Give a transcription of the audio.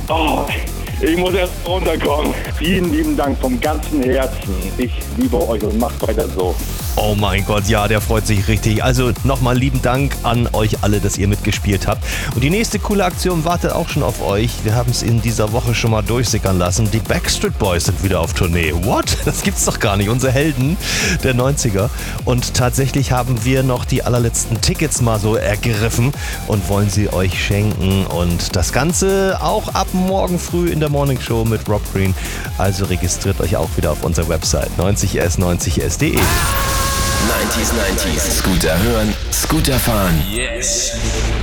Oh, ich muss erst runterkommen. Vielen lieben Dank vom ganzen Herzen. Ich liebe euch und macht weiter so. Oh mein Gott, ja, der freut sich richtig. Also nochmal lieben Dank an euch alle, dass ihr mitgespielt habt. Und die nächste coole Aktion wartet auch schon auf euch. Wir haben es in dieser Woche schon mal durchsickern lassen. Die Backstreet Boys sind wieder auf Tournee. What? Das gibt's doch gar nicht. Unsere Helden der 90er. Und tatsächlich haben wir noch die allerletzten Tickets mal so ergriffen und wollen sie euch schenken. Und das Ganze auch ab morgen früh in der Morning Show mit Rob Green. Also registriert euch auch wieder auf unserer Website 90s90s.de. 90s, Scooter hören, Scooter fahren. Yes.